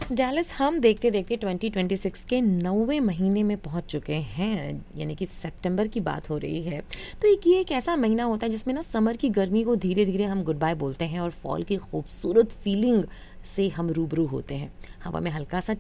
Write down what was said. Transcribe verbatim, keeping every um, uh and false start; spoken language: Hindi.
डैलस हम देखते देखते ट्वेंटी ट्वेंटी सिक्स के नौवे महीने में पहुंच चुके हैं, यानी कि सितंबर की बात हो रही है। तो एक ये एक ऐसा महीना होता है जिसमें ना समर की गर्मी को धीरे धीरे हम गुड बाय बोलते हैं और फॉल की खूबसूरत फीलिंग से हम रूबरू होते हैं। हवा में हल्का सा